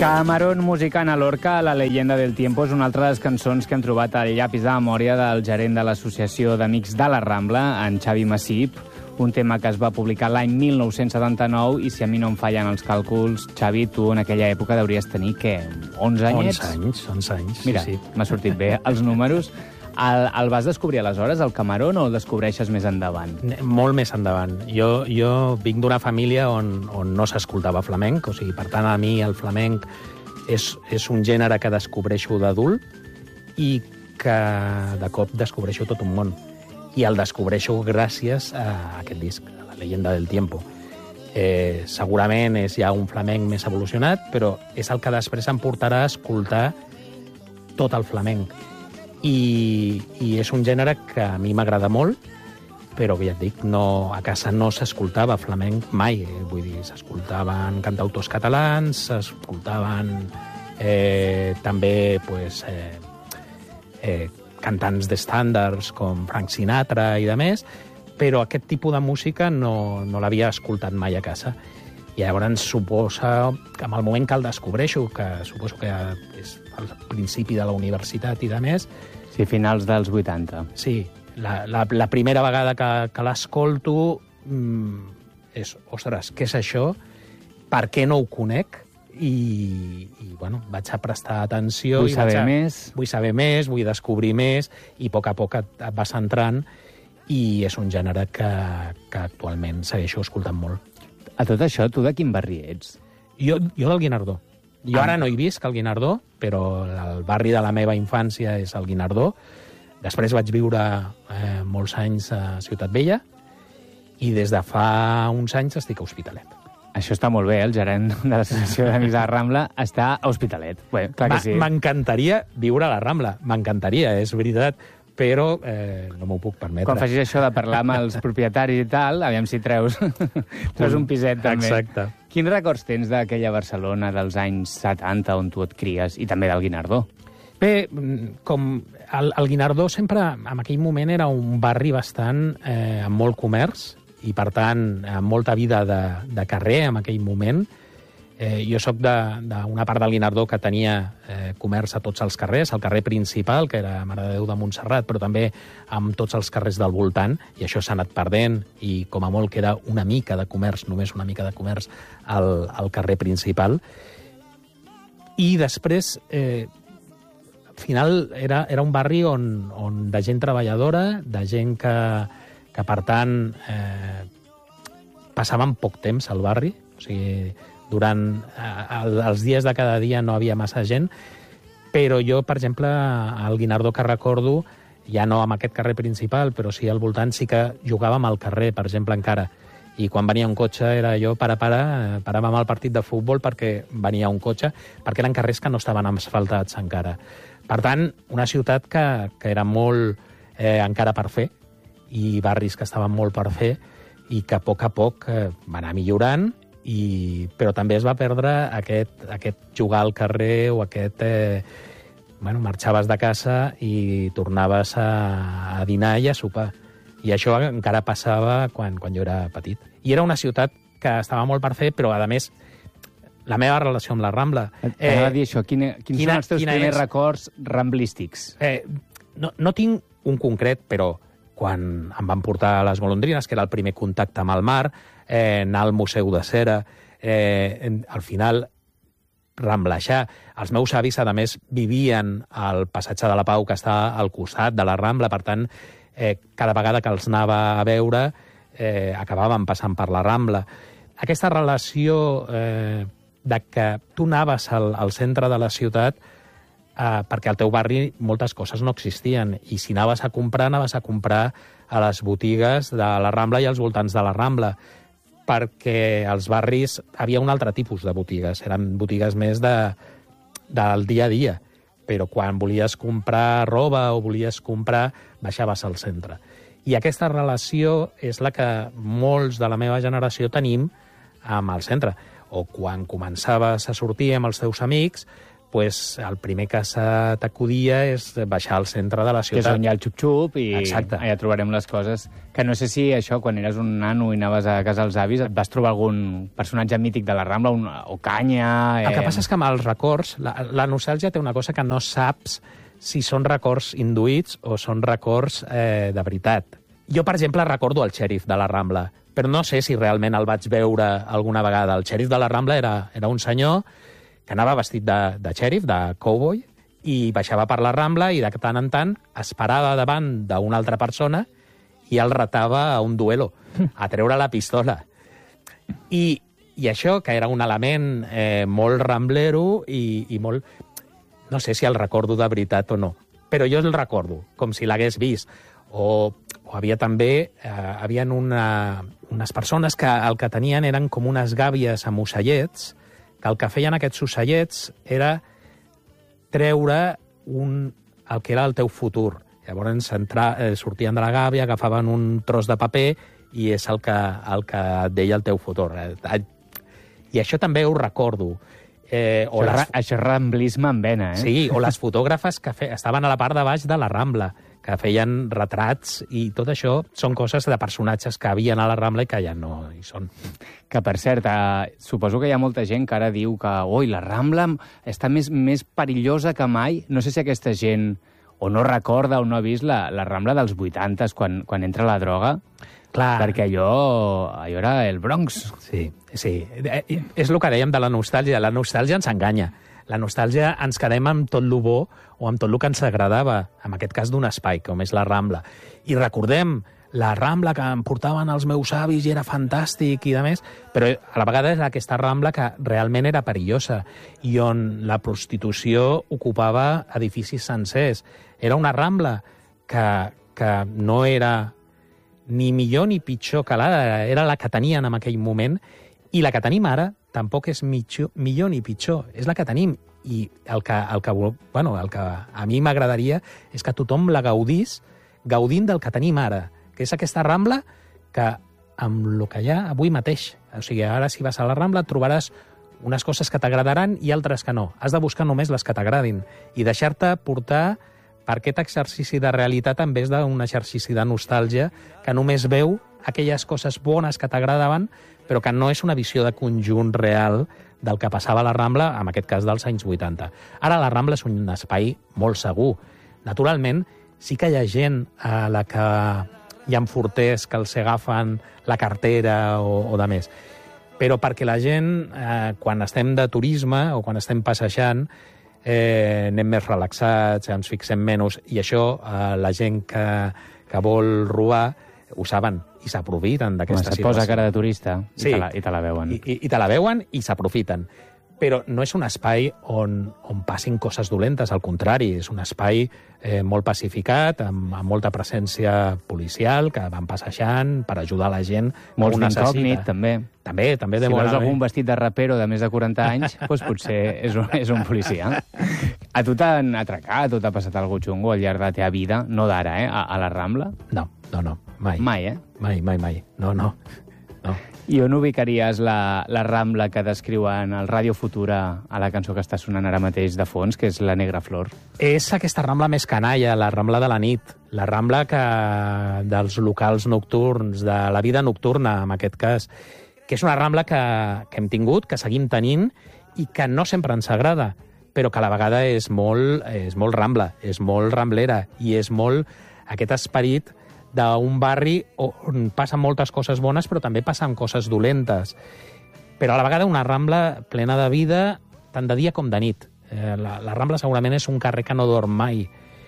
Camarón musicant a Lorca, La leyenda del tiempo, és una altra de les cançons que hem trobat al llapis de memòria del gerent de l'Associació d'Amics de la Rambla, en Xavi Massip, un tema que es va publicar l'any 1979 i, si a mi no em fallen els càlculs, Xavi, tu en aquella època deuries tenir, què, 11 anyets? 11 anys, Mira, sí. M'ha sortit bé els números. El vas descobrir aleshores, el Camarón, o el descobreixes més endavant? Molt més endavant. Jo vinc d'una família on no s'escoltava flamenc, o sigui, per tant, a mi el flamenc és un gènere que descobreixo d'adult i que de cop descobreixo tot un món. I el descobreixo gràcies a aquest disc, a La leyenda del tiempo. Segurament és ja un flamenc més evolucionat, però és el que després em portarà a escoltar tot el flamenc. I és un gènere que a mi m'agrada molt, però ja et dic, a casa no s'escoltava flamenc mai. Vull dir, s'escoltaven cantautors catalans, s'escoltaven també cantants d'estàndards com Frank Sinatra i de més, però aquest tipus de música no l'havia escoltat mai a casa. I llavors suposa que en el moment que el descobreixo, que suposo que és al principi de la universitat i de més... Sí, finals dels 80. Sí, la primera vegada que l'escolto és, ostres, què és això? Per què no ho conec? I bueno, vaig a prestar atenció... Vull saber més. Vull saber més, vull descobrir més, i a poc et vas entrant, i és un gènere que actualment segueixo escoltant molt. A tot això, tu de quin barri ets? Jo del Guinardó. Jo ara no hi visc al Guinardó, però el barri de la meva infància és el Guinardó. Després vaig viure molts anys a Ciutat Vella i des de fa uns anys estic a Hospitalet. Això està molt bé, el gerent de l'Associació d'Amics de la Rambla està a Hospitalet. Bé, clar que sí. M'encantaria viure a la Rambla, m'encantaria, és veritat, però no m'ho puc permetre. Quan facis això de parlar amb els propietaris i tal, aviam si treus un piset també. Exacte. Quins records tens d'aquella Barcelona dels anys 70 on tu et cries, i també del Guinardó? Bé, com el Guinardó sempre, en aquell moment, era un barri bastant amb molt comerç i, per tant, amb molta vida de carrer en aquell moment. Jo soc d'una part del Guinardó que tenia comerç a tots els carrers, el carrer principal, que era Mare de Déu de Montserrat, però també amb tots els carrers del voltant, i això s'ha anat perdent, i com a molt queda una mica de comerç, només una mica de comerç, al carrer principal. I després, al final, era un barri on de gent treballadora, de gent que per tant, passaven poc temps al barri, o sigui, durant els dies de cada dia no havia massa gent, però jo, per exemple, al Guinardó que recordo, ja no amb aquest carrer principal, però sí al voltant, sí que jugàvem al carrer, per exemple, encara. I quan venia un cotxe era jo, paràvem al partit de futbol perquè venia un cotxe, perquè eren carrers que no estaven asfaltats encara. Per tant, una ciutat que era molt encara per fer, i barris que estaven molt per fer, i que a poc va anar millorant, però també es va perdre aquest jugar al carrer o aquest... marxaves de casa i tornaves a dinar i a sopar. I això encara passava quan jo era petit. I era una ciutat que estava molt per fer, però, a més, la meva relació amb la Rambla... T'anava a dir això. Quins són els teus primers records ramblístics? No tinc un concret, però quan em van portar a les Golondrines, que era el primer contacte amb el mar, anar al Museu de Cera, al final ramblejar. Els meus avis, a més, vivien al Passatge de la Pau, que està al costat de la Rambla, per tant, cada vegada que els anava a veure, acabàvem passant per la Rambla. Aquesta relació de que tu anaves al centre de la ciutat perquè al teu barri moltes coses no existien, i si anaves a comprar a les botigues de la Rambla i als voltants de la Rambla, perquè als barris havia un altre tipus de botigues, eren botigues més del dia a dia, però quan volies comprar roba o volies comprar, baixaves al centre. I aquesta relació és la que molts de la meva generació tenim amb el centre. O quan començaves a sortir amb els teus amics, pues, el primer que se t'acudia és baixar al centre de la Que és ciutat. on hi ha el xup-xup i Exacte. allà trobarem les coses. Que no sé si això, quan eres un nano i anaves a casa dels avis, et vas trobar algun personatge mític de la Rambla, o canya... El que passa és que amb els records, la nostàlgia té una cosa que no saps si són records induïts o són records de veritat. Jo, per exemple, recordo el xèrif de la Rambla, però no sé si realment el vaig veure alguna vegada. El xèrif de la Rambla era un senyor que anava vestit de xèrif, de cowboy, i baixava per la Rambla i de tant en tant es parava davant d'una altra persona i el retava a un duelo, a treure la pistola. I això, que era un element molt ramblero i molt... No sé si el recordo de veritat o no, però jo el recordo, com si l'hagués vist. O havia també... havien unes persones que el que tenien eren com unes gàbies amb ocellets, que el que feien aquests ocellets era treure el que era el teu futur. Llavors sortien de la gàbia, agafaven un tros de paper i és el que et deia el teu futur. I això també ho recordo. Això és ramblisme en vena, eh? Sí, o les fotògrafes que estaven a la part de baix de la Rambla, que feien retrats, i tot això són coses de personatges que havien a la Rambla i que ja no hi són. Que, per cert, suposo que hi ha molta gent que ara diu que la Rambla està més perillosa que mai. No sé si aquesta gent o no recorda o no ha vist la Rambla dels 80s, quan entra la droga. Clar. Perquè allò era el Bronx. Sí. És el que dèiem de la nostàlgia. La nostàlgia ens enganya. La nostàlgia ens quedem amb tot lo bo o amb tot el que ens agradava, en aquest cas d'un espai, com és la Rambla. I recordem la Rambla que em portaven els meus avis i era fantàstic i de més, però a la vegada és aquesta Rambla que realment era perillosa i on la prostitució ocupava edificis sencers. Era una Rambla que no era ni millor ni pitjor que l'ara, era la que tenien en aquell moment, i la que tenim ara tampoc és millor ni pitjor, és la que tenim. I el que a mi m'agradaria és que tothom la gaudint del que tenim ara, que és aquesta Rambla que amb el que hi ha avui mateix. O sigui, ara si vas a la Rambla et trobaràs unes coses que t'agradaran i altres que no. Has de buscar només les que t'agradin i deixar-te portar per aquest exercici de realitat en vez d'un exercici de nostàlgia que només veu aquelles coses bones que t'agradaven, però que no és una visió de conjunt real del que passava a la Rambla, en aquest cas dels anys 80. Ara la Rambla és un espai molt segur. Naturalment, sí que hi ha gent a la que hi ha forters que els agafen la cartera o de més. Però perquè la gent, quan estem de turisme o quan estem passejant, anem més relaxats, ens fixem menys, i això la gent que vol robar ho saben i s'aprofiten d'aquesta situació. Es posa cara de turista sí, i te la veuen. I te la veuen i s'aprofiten. Però no és un espai on passin coses dolentes, al contrari, és un espai molt pacificat, amb molta presència policial, que van passejant per ajudar la gent. Molts d'incògnit, també. També de si bona veus algun vestit de rapero de més de 40 anys, doncs potser és un policia. A tu t'han atracat, a tu t'ha passat algú xungo al llarg de la teva vida, no d'ara, a la Rambla? No, mai. Mai, eh? Mai. No. I on ubicaries la Rambla que descriuen el Ràdio Futura a la cançó que està sonant ara mateix de fons, que és La Negra Flor? És aquesta Rambla més canalla, la Rambla de la nit, la Rambla dels locals nocturns, de la vida nocturna, en aquest cas, que és una Rambla que hem tingut, que seguim tenint, i que no sempre ens agrada, però que a la vegada és molt Rambla, és molt ramblera, i és molt aquest esperit d'un barri on passen moltes coses bones, però també passen coses dolentes. Però a la vegada una Rambla plena de vida, tant de dia com de nit. La Rambla segurament és un carrer que no dorm mai.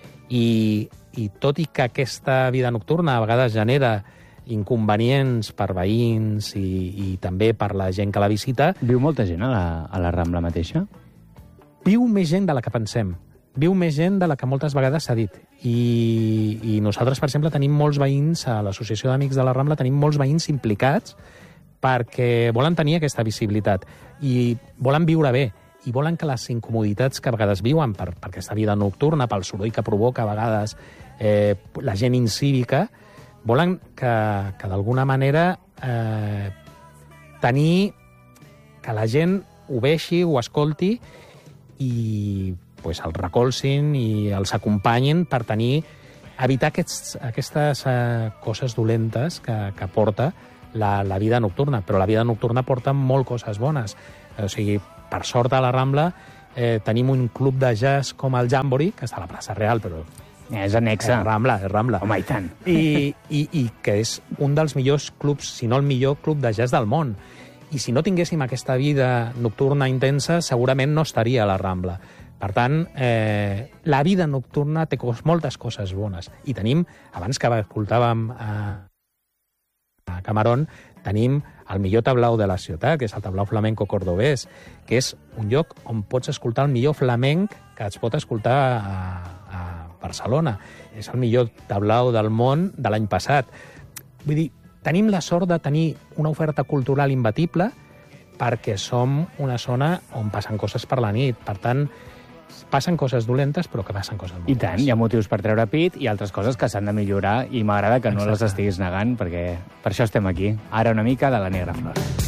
I tot i que aquesta vida nocturna a vegades genera inconvenients per veïns i també per la gent que la visita... Viu molta gent a la Rambla mateixa? Viu més gent de la que pensem. Viu més gent de la que moltes vegades s'ha dit. I nosaltres, per exemple, tenim molts veïns, a l'Associació d'Amics de la Rambla, tenim molts veïns implicats perquè volen tenir aquesta visibilitat i volen viure bé i volen que les incomoditats que a vegades viuen per aquesta vida nocturna, pel soroll que provoca a vegades la gent incívica, volen que d'alguna manera tenir que la gent ho vegi, ho escolti i pues, els recolzin i els acompanyin per evitar aquestes coses dolentes que porta la vida nocturna. Però la vida nocturna porta molt coses bones. O sigui, per sort a la Rambla tenim un club de jazz com el Jamboree, que està a la plaça Real, però és anexa. És Rambla. Home, i tant. I que és un dels millors clubs, si no el millor club de jazz del món. I si no tinguéssim aquesta vida nocturna intensa, segurament no estaria a la Rambla. Per tant, la vida nocturna té moltes coses bones. I tenim, abans que escoltàvem a Camarón, tenim el millor tablau de la ciutat, que és el tablau flamenco cordobès, que és un lloc on pots escoltar el millor flamenc que es pot escoltar a Barcelona. És el millor tablau del món de l'any passat. Vull dir, tenim la sort de tenir una oferta cultural imbatible perquè som una zona on passen coses per la nit. Per tant, passen coses dolentes, però que passen coses molt bones. I tant, hi ha motius per treure pit i altres coses que s'han de millorar i m'agrada que no les estiguis negant, perquè per això estem aquí. Ara una mica de La Negra Flor.